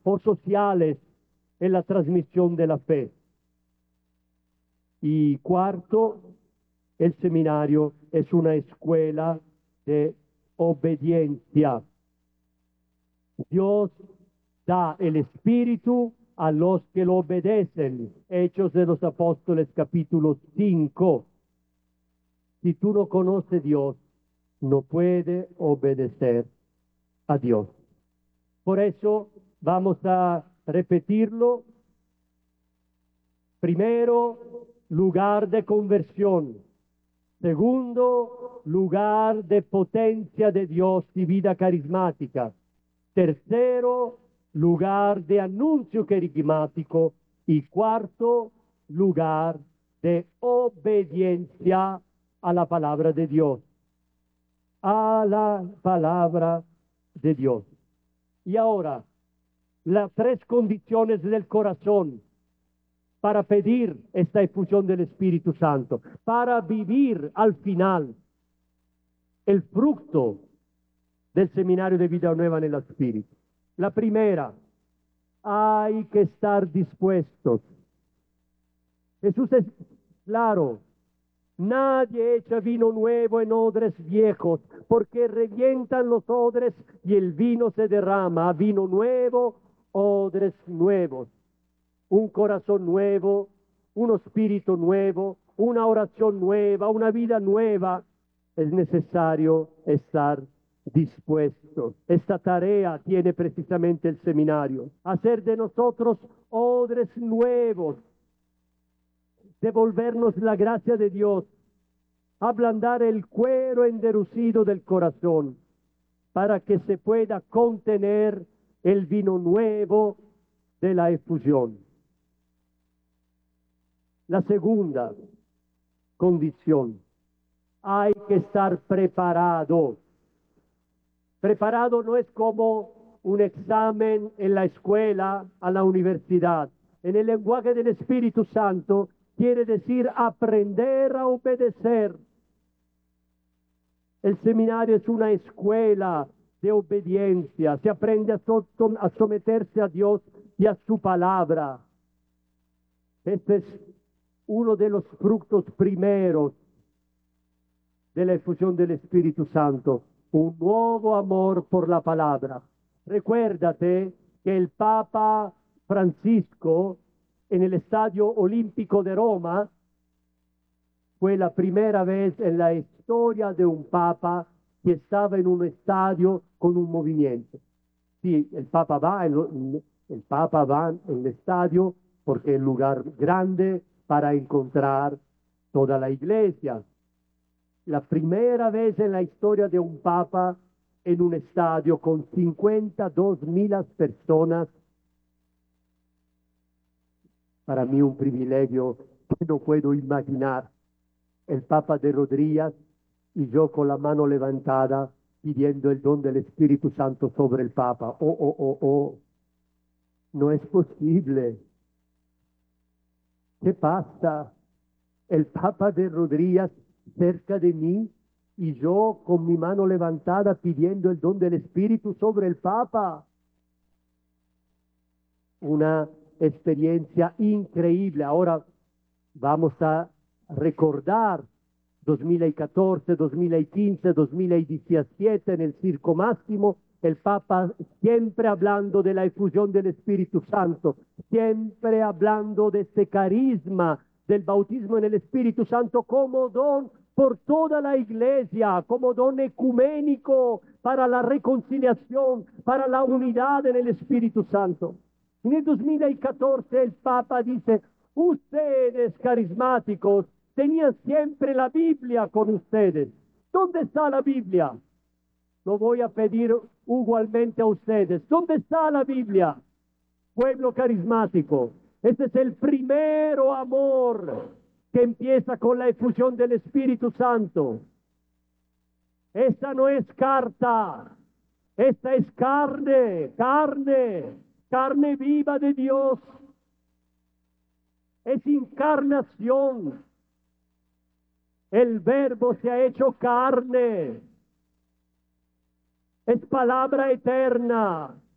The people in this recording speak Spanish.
o sociales en la transmisión de la fe. Y cuarto, el seminario es una escuela de obediencia. Dios da el Espíritu a los que lo obedecen. Hechos de los Apóstoles, capítulo 5. Si tú no conoces a Dios, no puedes obedecer a Dios. Por eso vamos a repetirlo. Primero, lugar de conversión. Segundo, lugar de potencia de Dios y vida carismática. Tercero, lugar de anuncio carismático. Y cuarto, lugar de obediencia a la palabra de Dios. A la palabra de Dios. Y ahora, las tres condiciones del corazón para pedir esta efusión del Espíritu Santo, para vivir al final el fruto del seminario de vida nueva en el Espíritu. La primera, hay que estar dispuestos. Jesús es claro, nadie echa vino nuevo en odres viejos, porque revientan los odres y el vino se derrama. Vino nuevo, odres nuevos. Un corazón nuevo, un espíritu nuevo, una oración nueva, una vida nueva. Es necesario estar dispuestos. Esta tarea tiene precisamente el seminario. Hacer de nosotros odres nuevos. Devolvernos la gracia de Dios. Ablandar el cuero enduecido del corazón para que se pueda contener el vino nuevo de la efusión. La segunda condición, hay que estar preparado. Preparado no es como un examen en la escuela, a la universidad. En el lenguaje del Espíritu Santo quiere decir aprender a obedecer. El seminario es una escuela de obediencia. Se aprende a someterse a Dios y a su palabra. Este es uno de los frutos primeros de la efusión del Espíritu Santo, un nuevo amor por la palabra. Recuérdate que el Papa Francisco, en el Estadio Olímpico de Roma, fue la primera vez en la historia de un Papa que estaba en un estadio con un movimiento. Sí, el Papa va en el estadio porque es un lugar grande para encontrar toda la iglesia. La primera vez en la historia de un Papa en un estadio con 52.000 personas. Para mí un privilegio que no puedo imaginar. El Papa de rodillas y yo con la mano levantada pidiendo el don del Espíritu Santo sobre el Papa. Oh. No es posible. ¿Qué pasa? El Papa de rodillas cerca de mí y yo con mi mano levantada pidiendo el don del Espíritu sobre el Papa. Una experiencia increíble. Ahora vamos a recordar 2014, 2015, 2017 en el Circo Máximo, el Papa siempre hablando de la efusión del Espíritu Santo, siempre hablando de este carisma del bautismo en el Espíritu Santo como don por toda la iglesia, como don ecuménico para la reconciliación, para la unidad en el Espíritu Santo. En el 2014 el Papa dice, ustedes carismáticos tenían siempre la Biblia con ustedes. ¿Dónde está la Biblia? Lo voy a pedir igualmente a ustedes. ¿Dónde está la Biblia? Pueblo carismático. Este es el primero amor que empieza con la efusión del Espíritu Santo. Esta no es carta. Esta es carne viva de Dios. Es encarnación. El Verbo se ha hecho carne. Es palabra eterna.